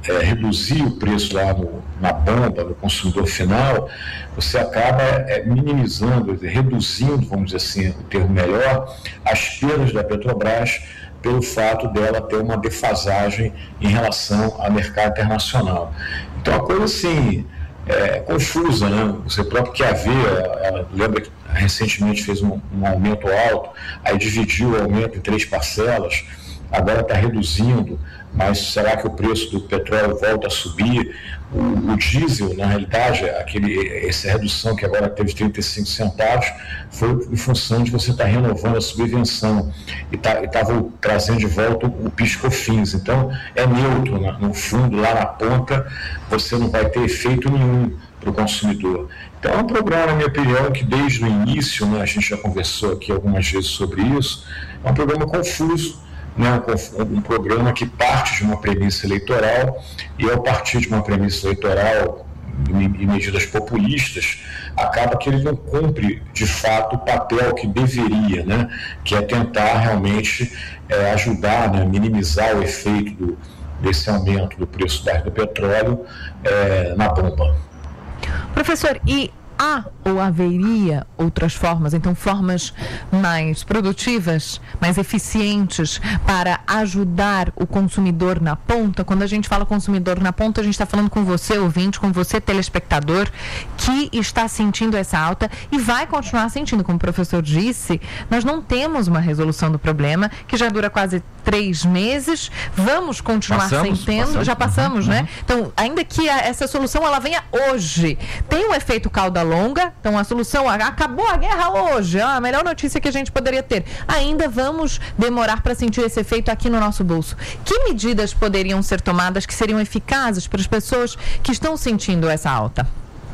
reduzir o preço lá na bomba, no consumidor final, você acaba minimizando, reduzindo, vamos dizer assim, o termo melhor, as perdas da Petrobras pelo fato dela ter uma defasagem em relação ao mercado internacional. Então, a coisa assim, confusa, né? Você próprio quer ver, ela lembra que recentemente fez um aumento alto, aí dividiu o aumento em 3 parcelas, agora está reduzindo, mas será que o preço do petróleo volta a subir? O diesel, na realidade, essa redução que agora teve 35 centavos, foi em função de você estar renovando a subvenção e tá trazendo de volta o PIS/COFINS. Então, é neutro, no fundo, lá na ponta, você não vai ter efeito nenhum para o consumidor. Então, é um programa, na minha opinião, que desde o início, né, a gente já conversou aqui algumas vezes sobre isso, é um programa confuso, né, um programa que parte de uma premissa eleitoral, e ao partir de uma premissa eleitoral e medidas populistas, acaba que ele não cumpre de fato o papel que deveria, né, que é tentar realmente ajudar, né, minimizar o efeito desse aumento do preço do petróleo na bomba. Professor, e há ou haveria outras formas, então formas mais produtivas, mais eficientes para ajudar o consumidor na ponta? Quando a gente fala consumidor na ponta, a gente está falando com você, ouvinte, com você, telespectador, que está sentindo essa alta e vai continuar sentindo. Como o professor disse, nós não temos uma resolução do problema, que já dura quase 3 meses, vamos continuar sentindo, já passamos, né? Então, ainda que essa solução ela venha hoje, tem um efeito cauda longa, então a solução, acabou a guerra hoje, a melhor notícia que a gente poderia ter. Ainda vamos demorar para sentir esse efeito aqui no nosso bolso. Que medidas poderiam ser tomadas que seriam eficazes para as pessoas que estão sentindo essa alta?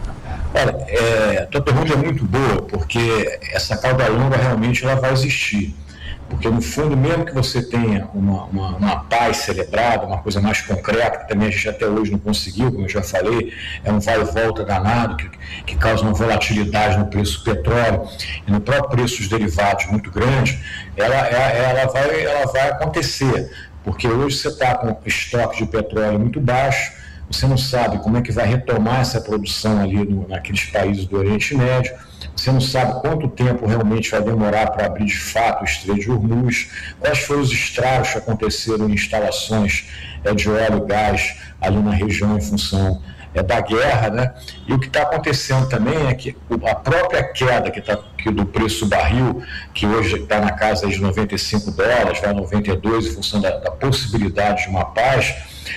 Olha, a tua pergunta é muito boa, porque essa cauda longa realmente ela vai existir. Porque, no fundo, mesmo que você tenha uma paz celebrada, uma coisa mais concreta, que também a gente até hoje não conseguiu, como eu já falei, é um vai e volta danado, que causa uma volatilidade no preço do petróleo e no próprio preço dos derivados muito grande, ela vai acontecer, porque hoje você está com estoque de petróleo muito baixo, você não sabe como é que vai retomar essa produção ali naqueles países do Oriente Médio, você não sabe quanto tempo realmente vai demorar para abrir de fato o Estreito de Hormuz, quais foram os estragos que aconteceram em instalações de óleo e gás ali na região em função da guerra, né? E o que está acontecendo também é que a própria queda do preço do barril, que hoje está na casa de $95, vai a 92 em função da possibilidade de uma paz,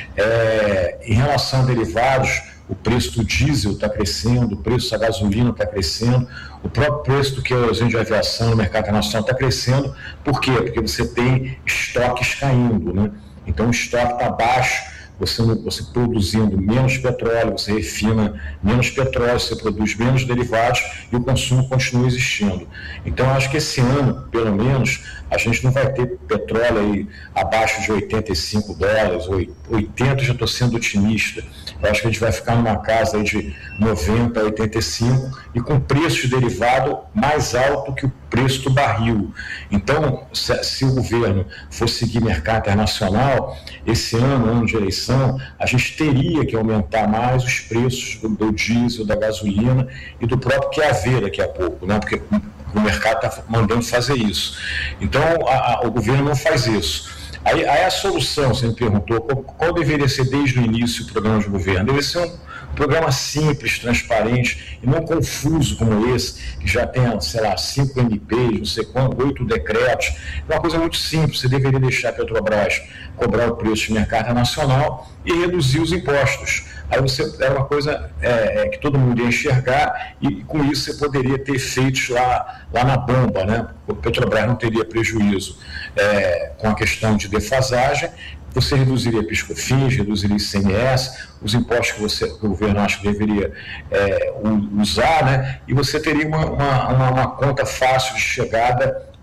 em relação a derivados, o preço do diesel está crescendo, o preço da gasolina está crescendo, o próprio preço do querosene de aviação no mercado internacional está crescendo. Por quê? Porque você tem estoques caindo, né? Então o estoque está baixo, você produzindo menos petróleo, você refina menos petróleo, você produz menos derivados e o consumo continua existindo. Então, acho que esse ano, pelo menos, a gente não vai ter petróleo aí abaixo de $85, 80, já estou sendo otimista. Eu acho que a gente vai ficar numa casa aí de 90 a 85 e com preço de derivado mais alto que o preço do barril. Então, se o governo for seguir mercado internacional, esse ano de eleição, a gente teria que aumentar mais os preços do diesel, da gasolina e do próprio QAV daqui a pouco, né? Porque o mercado está mandando fazer isso. Então, o governo não faz isso. Aí a solução, você me perguntou, qual deveria ser desde o início o programa de governo? Deveria ser um programa simples, transparente e não confuso como esse, que já tem, 5 MPs, não sei quanto, 8 decretos. É uma coisa muito simples, você deveria deixar a Petrobras cobrar o preço de mercado internacional e reduzir os impostos. Aí era uma coisa que todo mundo ia enxergar e com isso você poderia ter efeitos lá na bomba, né? O Petrobras não teria prejuízo com a questão de defasagem, você reduziria PIS/COFINS, reduziria ICMS, os impostos que o governo acha que deveria usar, né? E você teria uma conta fácil de chegada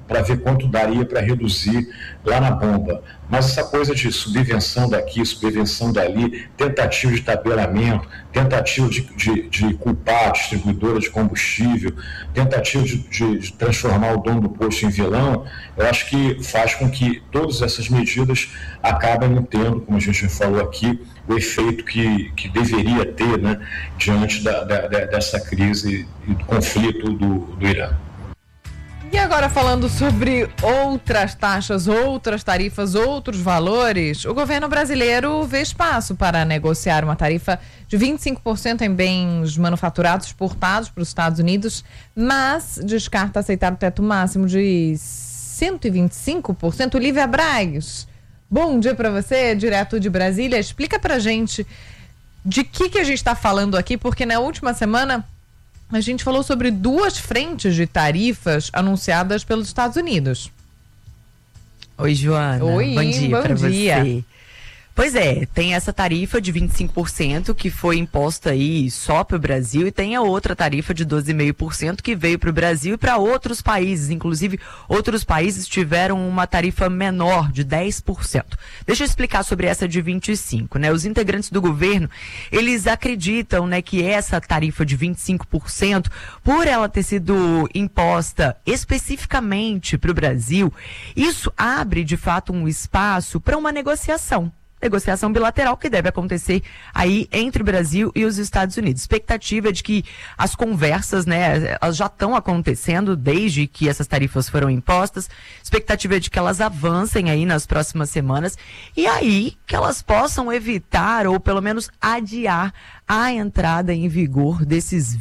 para ver quanto daria para reduzir lá na bomba. Mas essa coisa de subvenção daqui, subvenção dali, tentativa de tabelamento, tentativa de culpar a distribuidora de combustível, tentativa de transformar o dono do posto em vilão, eu acho que faz com que todas essas medidas acabem não tendo, como a gente falou aqui, o efeito que deveria ter, né, diante dessa crise e do conflito do Irã. E agora, falando sobre outras taxas, outras tarifas, outros valores, o governo brasileiro vê espaço para negociar uma tarifa de 25% em bens manufaturados exportados para os Estados Unidos, mas descarta aceitar o teto máximo de 125%. Lívia Braz, bom dia para você, direto de Brasília. Explica pra gente de que a gente está falando aqui, porque na última semana a gente falou sobre 2 frentes de tarifas anunciadas pelos Estados Unidos. Oi, Joana. Oi, bom dia para você. Pois é, tem essa tarifa de 25% que foi imposta aí só para o Brasil, e tem a outra tarifa de 12,5% que veio para o Brasil e para outros países. Inclusive, outros países tiveram uma tarifa menor de 10%. Deixa eu explicar sobre essa de 25%, né? Os integrantes do governo, eles acreditam, né, que essa tarifa de 25%, por ela ter sido imposta especificamente para o Brasil, isso abre, de fato, um espaço para uma negociação bilateral que deve acontecer aí entre o Brasil e os Estados Unidos. Expectativa é de que as conversas, né, elas já estão acontecendo desde que essas tarifas foram impostas. Expectativa é de que elas avancem aí nas próximas semanas e aí que elas possam evitar ou pelo menos adiar a entrada em vigor desses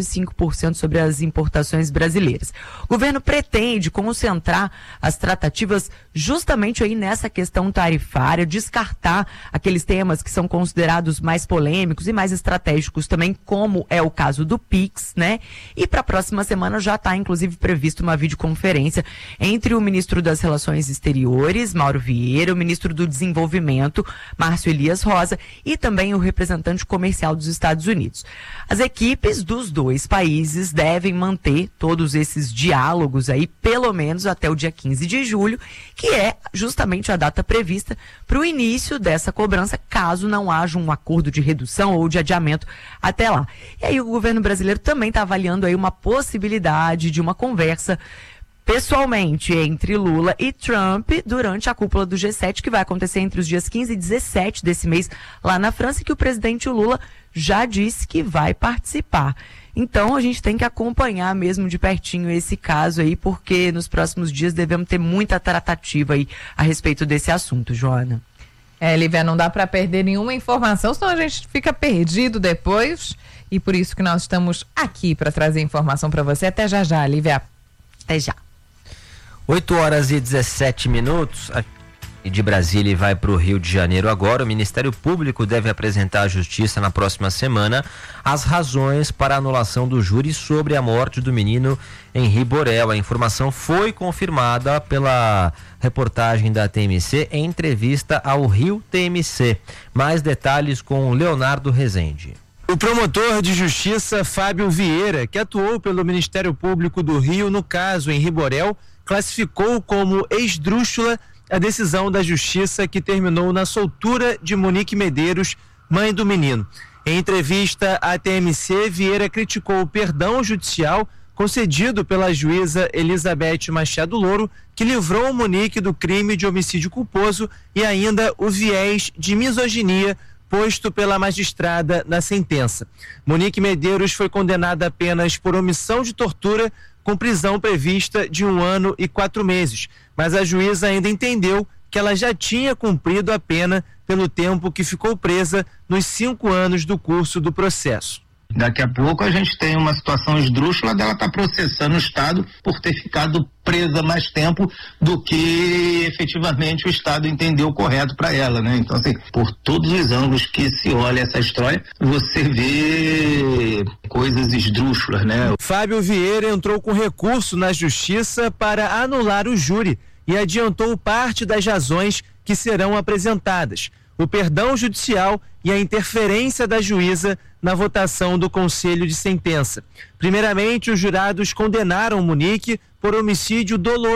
25% sobre as importações brasileiras. O governo pretende concentrar as tratativas justamente aí nessa questão tarifária, descartar aqueles temas que são considerados mais polêmicos e mais estratégicos também, como é o caso do PIX, né? E para a próxima semana já está, inclusive, previsto uma videoconferência entre o ministro das Relações Exteriores, Mauro Vieira, o ministro do Desenvolvimento, Márcio Elias Rosa, e também o representante comercial dos Estados Unidos. As equipes dos 2 países devem manter todos esses diálogos aí, pelo menos até o dia 15 de julho, que é justamente a data prevista para o início dessa cobrança, caso não haja um acordo de redução ou de adiamento até lá. E aí o governo brasileiro também está avaliando aí uma possibilidade de uma conversa pessoalmente entre Lula e Trump durante a cúpula do G7, que vai acontecer entre os dias 15 e 17 desse mês lá na França, e que o presidente Lula já disse que vai participar. Então a gente tem que acompanhar mesmo de pertinho esse caso aí, porque nos próximos dias devemos ter muita tratativa aí a respeito desse assunto, Joana. Lívia, não dá para perder nenhuma informação, senão a gente fica perdido depois, e por isso que nós estamos aqui para trazer informação para você. Até já, Lívia. Até já. 8h17. De Brasília e vai para o Rio de Janeiro agora. O Ministério Público deve apresentar à Justiça na próxima semana as razões para a anulação do júri sobre a morte do menino Henri Borel. A informação foi confirmada pela reportagem da TMC em entrevista ao Rio TMC. Mais detalhes com Leonardo Rezende. O promotor de justiça Fábio Vieira, que atuou pelo Ministério Público do Rio no caso Henri Borel, classificou como esdrúxula a decisão da justiça que terminou na soltura de Monique Medeiros, mãe do menino. Em entrevista à TMC, Vieira criticou o perdão judicial concedido pela juíza Elizabeth Machado Louro, que livrou Monique do crime de homicídio culposo, e ainda o viés de misoginia posto pela magistrada na sentença. Monique Medeiros foi condenada apenas por omissão de tortura, com prisão prevista de 1 ano e 4 meses. Mas a juíza ainda entendeu que ela já tinha cumprido a pena pelo tempo que ficou presa nos 5 anos do curso do processo. Daqui a pouco a gente tem uma situação esdrúxula dela estar processando o Estado por ter ficado presa mais tempo do que efetivamente o Estado entendeu correto para ela, né? Então, assim, por todos os ângulos que se olha essa história, você vê coisas esdrúxulas, né? Fábio Vieira entrou com recurso na Justiça para anular o júri e adiantou parte das razões que serão apresentadas: o perdão judicial e a interferência da juíza na votação do conselho de sentença. Primeiramente, os jurados condenaram Monique por homicídio doloso,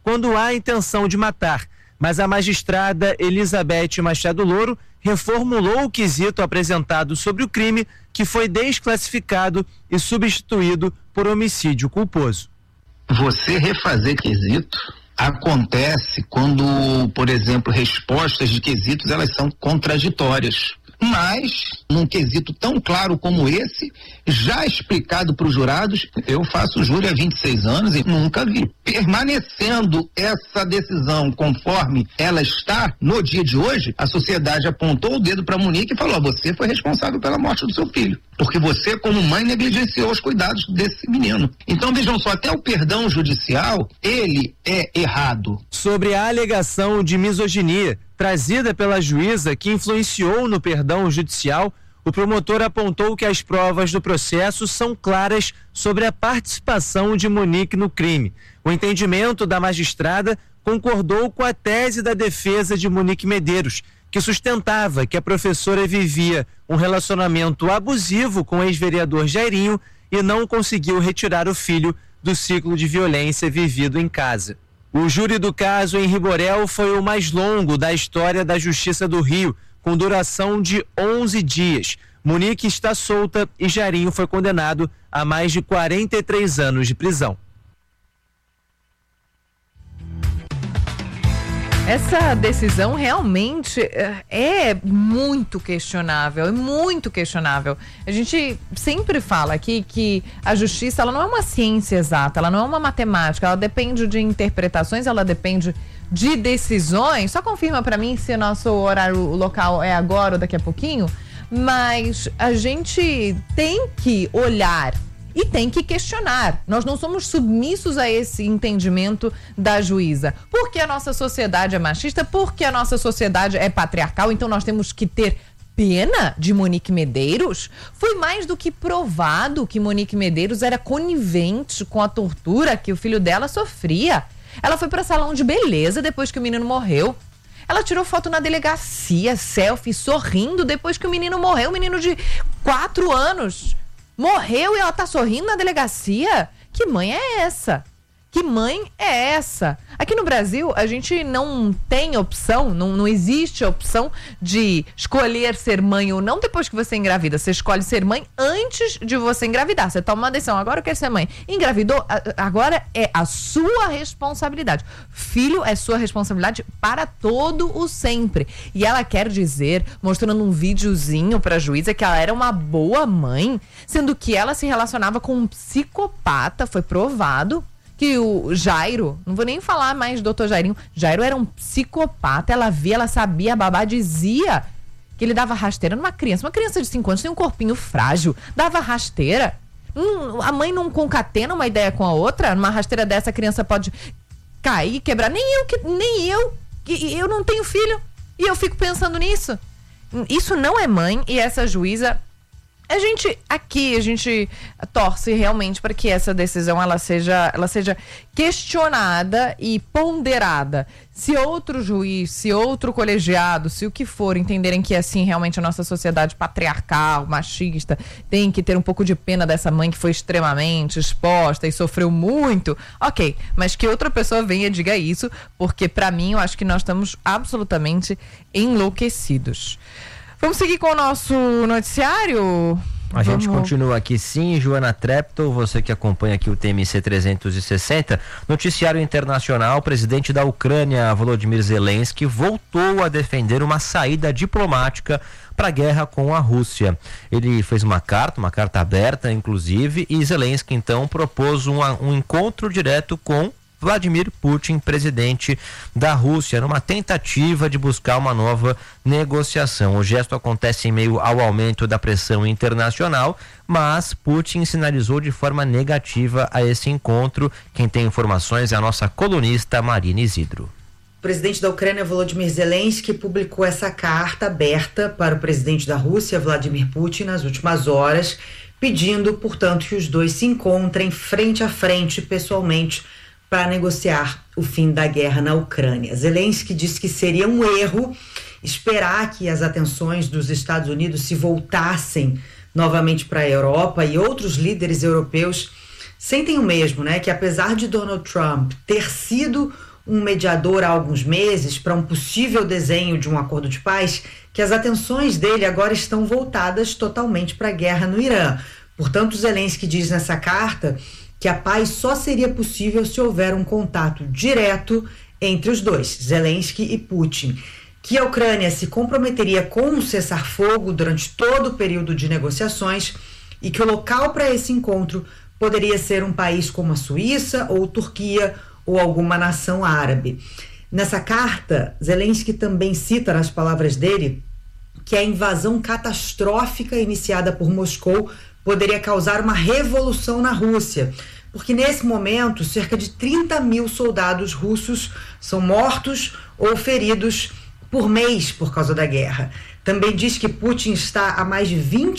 quando há intenção de matar. Mas a magistrada Elizabeth Machado Louro reformulou o quesito apresentado sobre o crime, que foi desclassificado e substituído por homicídio culposo. Você refazer quesito acontece quando, por exemplo, respostas de quesitos elas são contraditórias. Mas, num quesito tão claro como esse, já explicado para os jurados, eu faço júri há 26 anos e nunca vi. Permanecendo essa decisão conforme ela está no dia de hoje, a sociedade apontou o dedo para Monique e falou: você foi responsável pela morte do seu filho, porque você, como mãe, negligenciou os cuidados desse menino. Então, vejam só, até o perdão judicial, ele é errado. Sobre a alegação de misoginia trazida pela juíza que influenciou no perdão judicial, o promotor apontou que as provas do processo são claras sobre a participação de Monique no crime. O entendimento da magistrada concordou com a tese da defesa de Monique Medeiros, que sustentava que a professora vivia um relacionamento abusivo com o ex-vereador Jairinho e não conseguiu retirar o filho do ciclo de violência vivido em casa. O júri do caso em Riborel foi o mais longo da história da Justiça do Rio, com duração de 11 dias. Monique está solta e Jairinho foi condenado a mais de 43 anos de prisão. Essa decisão realmente é muito questionável, A gente sempre fala aqui que a justiça ela não é uma ciência exata, ela não é uma matemática, ela depende de interpretações, ela depende de decisões. Só confirma para mim se o nosso horário local é agora ou daqui a pouquinho, mas a gente tem que olhar e tem que questionar. Nós não somos submissos a esse entendimento da juíza. Porque a nossa sociedade é machista, porque a nossa sociedade é patriarcal, então nós temos que ter pena de Monique Medeiros? Foi mais do que provado que Monique Medeiros era conivente com a tortura que o filho dela sofria. Ela foi para salão de beleza depois que o menino morreu. Ela tirou foto na delegacia, selfie, sorrindo depois que o menino morreu. Um menino de 4 anos. Morreu e ela tá sorrindo na delegacia? Que mãe é essa? Que mãe é essa? Aqui no Brasil, a gente não tem opção, não existe a opção de escolher ser mãe ou não depois que você engravida. Você escolhe ser mãe antes de você engravidar. Você toma uma decisão, agora eu quero ser mãe. Engravidou, agora é a sua responsabilidade. Filho é sua responsabilidade para todo o sempre. E ela quer dizer, mostrando um videozinho pra juíza, que ela era uma boa mãe, sendo que ela se relacionava com um psicopata, foi provado. Que o Jairo, não vou nem falar mais do doutor Jairinho, Jairo era um psicopata, ela via, ela sabia, a babá dizia que ele dava rasteira numa criança. Uma criança de 5 anos tem um corpinho frágil, dava rasteira. A mãe não concatena uma ideia com a outra, numa rasteira dessa a criança pode cair, quebrar. Nem eu não tenho filho e eu fico pensando nisso. Isso não é mãe e essa juíza... A gente torce realmente para que essa decisão ela seja questionada e ponderada. Se outro juiz, se outro colegiado, se o que for, entenderem que assim realmente a nossa sociedade patriarcal, machista, tem que ter um pouco de pena dessa mãe que foi extremamente exposta e sofreu muito, ok, mas que outra pessoa venha e diga isso, porque para mim eu acho que nós estamos absolutamente enlouquecidos. Vamos seguir com o nosso noticiário? A gente continua aqui sim, Joana Treptow, você que acompanha aqui o TMC 360. Noticiário internacional, o presidente da Ucrânia, Volodymyr Zelensky, voltou a defender uma saída diplomática para a guerra com a Rússia. Ele fez uma carta aberta, inclusive, e Zelensky então propôs um encontro direto com Vladimir Putin, presidente da Rússia, numa tentativa de buscar uma nova negociação. O gesto acontece em meio ao aumento da pressão internacional, mas Putin sinalizou de forma negativa a esse encontro. Quem tem informações é a nossa colunista Marina Isidro. O presidente da Ucrânia, Volodymyr Zelensky, publicou essa carta aberta para o presidente da Rússia, Vladimir Putin, nas últimas horas, pedindo, portanto, que os dois se encontrem frente a frente, pessoalmente, para negociar o fim da guerra na Ucrânia. Zelensky disse que seria um erro esperar que as atenções dos Estados Unidos se voltassem novamente para a Europa, e outros líderes europeus sentem o mesmo, né? Que apesar de Donald Trump ter sido um mediador há alguns meses para um possível desenho de um acordo de paz, que as atenções dele agora estão voltadas totalmente para a guerra no Irã. Portanto, Zelensky diz nessa carta que a paz só seria possível se houver um contato direto entre os dois, Zelensky e Putin, que a Ucrânia se comprometeria com um cessar-fogo durante todo o período de negociações e que o local para esse encontro poderia ser um país como a Suíça ou Turquia ou alguma nação árabe. Nessa carta, Zelensky também cita, nas palavras dele, que a invasão catastrófica iniciada por Moscou poderia causar uma revolução na Rússia, porque nesse momento cerca de 30 mil soldados russos são mortos ou feridos por mês por causa da guerra. Também diz que Putin está há mais de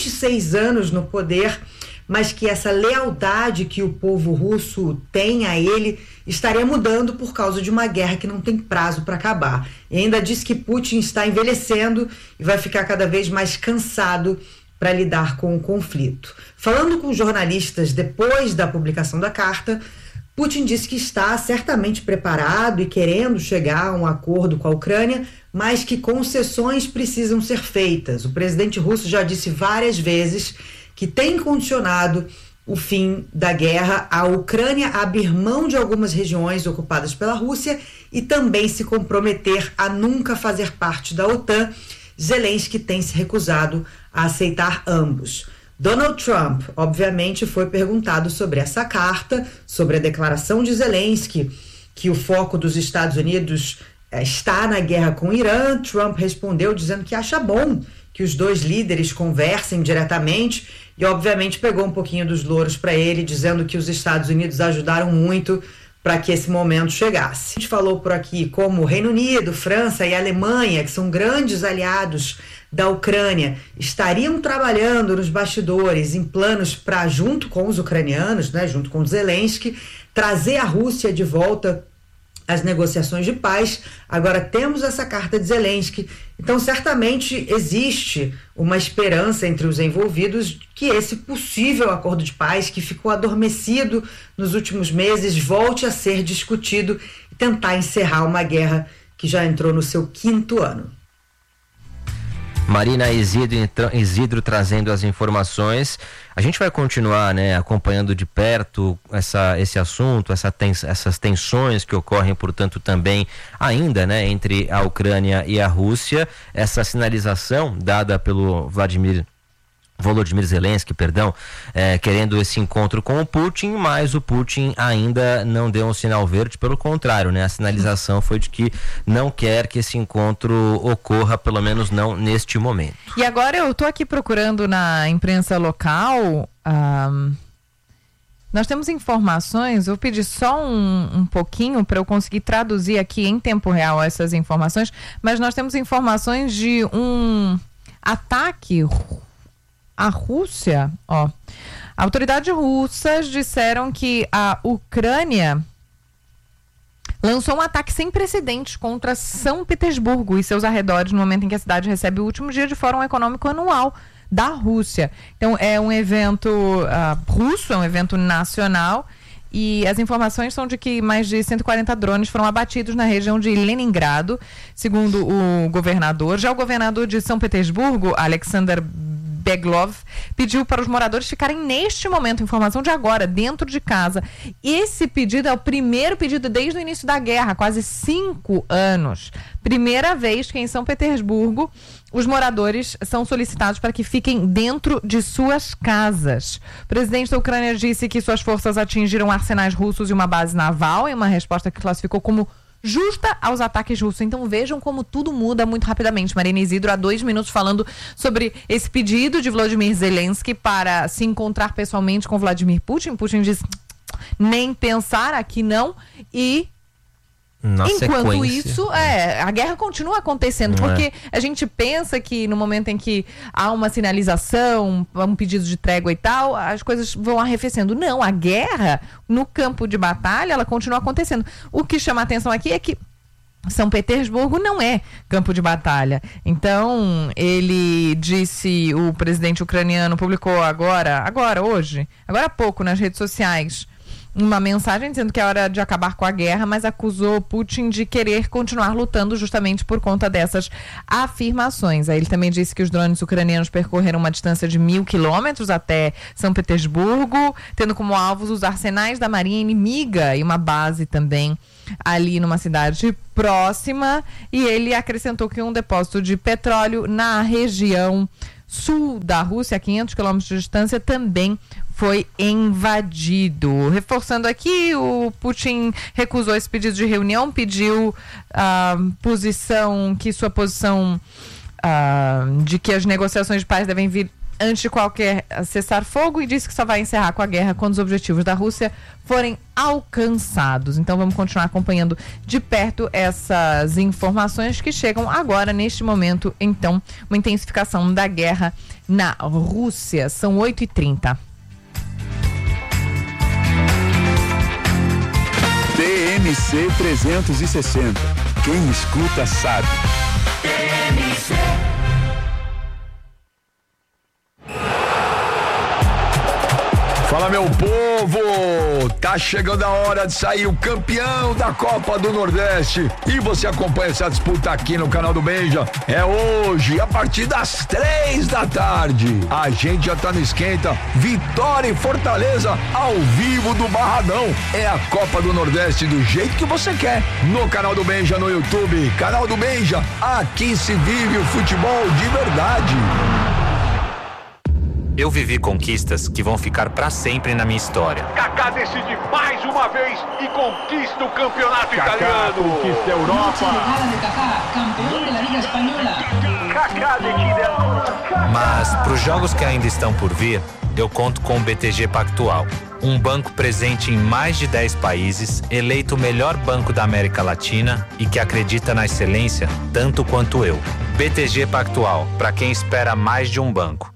26 anos no poder, mas que essa lealdade que o povo russo tem a ele estaria mudando por causa de uma guerra que não tem prazo para acabar. E ainda diz que Putin está envelhecendo e vai ficar cada vez mais cansado para lidar com o conflito. Falando com jornalistas depois da publicação da carta, Putin disse que está certamente preparado e querendo chegar a um acordo com a Ucrânia, mas que concessões precisam ser feitas. O presidente russo já disse várias vezes que tem condicionado o fim da guerra à Ucrânia a abrir mão de algumas regiões ocupadas pela Rússia e também se comprometer a nunca fazer parte da OTAN. Zelensky tem se recusado a aceitar ambos. Donald Trump, obviamente, foi perguntado sobre essa carta, sobre a declaração de Zelensky, que o foco dos Estados Unidos está na guerra com o Irã. Trump respondeu dizendo que acha bom que os dois líderes conversem diretamente e, obviamente, pegou um pouquinho dos louros para ele, dizendo que os Estados Unidos ajudaram muito para que esse momento chegasse. A gente falou por aqui como o Reino Unido, França e Alemanha, que são grandes aliados da Ucrânia, estariam trabalhando nos bastidores em planos para, junto com os ucranianos, junto com Zelensky, trazer a Rússia de volta às negociações de paz. Agora temos essa carta de Zelensky, então certamente existe uma esperança entre os envolvidos que esse possível acordo de paz, que ficou adormecido nos últimos meses, volte a ser discutido e tentar encerrar uma guerra que já entrou no seu 5º ano. Marina Isidro trazendo as informações. A gente vai continuar, acompanhando de perto esse assunto, essas tensões que ocorrem, portanto, também ainda, entre a Ucrânia e a Rússia. Essa sinalização dada pelo Volodymyr Zelensky, querendo esse encontro com o Putin, mas o Putin ainda não deu um sinal verde, pelo contrário, a sinalização foi de que não quer que esse encontro ocorra, pelo menos não neste momento. E agora eu estou aqui procurando na imprensa local, nós temos informações, eu pedi só um pouquinho para eu conseguir traduzir aqui em tempo real essas informações, mas nós temos informações de um ataque à Rússia, Autoridades russas disseram que a Ucrânia lançou um ataque sem precedentes contra São Petersburgo e seus arredores no momento em que a cidade recebe o último dia de Fórum Econômico Anual da Rússia. Então é um evento russo, é um evento nacional, e as informações são de que mais de 140 drones foram abatidos na região de Leningrado, segundo o governador. Já o governador de São Petersburgo, Alexander Beglov, pediu para os moradores ficarem neste momento, informação de agora, dentro de casa. Esse pedido é o primeiro pedido desde o início da guerra, há quase 5 anos. Primeira vez que em São Petersburgo os moradores são solicitados para que fiquem dentro de suas casas. O presidente da Ucrânia disse que suas forças atingiram arsenais russos e uma base naval, em uma resposta que classificou como justa aos ataques russos. Então vejam como tudo muda muito rapidamente. Marina Isidro, há 2 minutos, falando sobre esse pedido de Volodymyr Zelensky para se encontrar pessoalmente com Vladimir Putin. Putin diz, nem pensar, aqui não. E enquanto isso, a guerra continua acontecendo, porque a gente pensa que no momento em que há uma sinalização, um pedido de trégua e tal, as coisas vão arrefecendo. Não, a guerra no campo de batalha, ela continua acontecendo. O que chama a atenção aqui é que São Petersburgo não é campo de batalha. Então, ele disse, o presidente ucraniano publicou hoje, agora há pouco, nas redes sociais, uma mensagem dizendo que é hora de acabar com a guerra, mas acusou Putin de querer continuar lutando justamente por conta dessas afirmações. Aí ele também disse que os drones ucranianos percorreram uma distância de 1.000 quilômetros até São Petersburgo, tendo como alvos os arsenais da marinha inimiga e uma base também ali numa cidade próxima. E ele acrescentou que um depósito de petróleo na região sul da Rússia, a 500 quilômetros de distância, também foi invadido. Reforçando aqui, o Putin recusou esse pedido de reunião, pediu sua posição de que as negociações de paz devem vir antes de qualquer cessar-fogo, e disse que só vai encerrar com a guerra quando os objetivos da Rússia forem alcançados. Então vamos continuar acompanhando de perto essas informações que chegam agora, neste momento, então, uma intensificação da guerra na Rússia. São 8h30. TMC 360. Quem escuta sabe. TMC. Fala, meu povo! Tá chegando a hora de sair o campeão da Copa do Nordeste. E você acompanha essa disputa aqui no canal do Benja. É hoje, a partir das 3 da tarde. A gente já tá no esquenta. Vitória e Fortaleza ao vivo do Barradão. É a Copa do Nordeste do jeito que você quer. No canal do Benja no YouTube. Canal do Benja. Aqui se vive o futebol de verdade. Eu vivi conquistas que vão ficar pra sempre na minha história. Kaká decide mais uma vez e conquista o campeonato italiano. Conquista a Europa. Campeão da Liga Espanhola. Kaká decide. Mas pros jogos que ainda estão por vir, eu conto com o BTG Pactual. Um banco presente em mais de 10 países, eleito o melhor banco da América Latina e que acredita na excelência tanto quanto eu. BTG Pactual, para quem espera mais de um banco.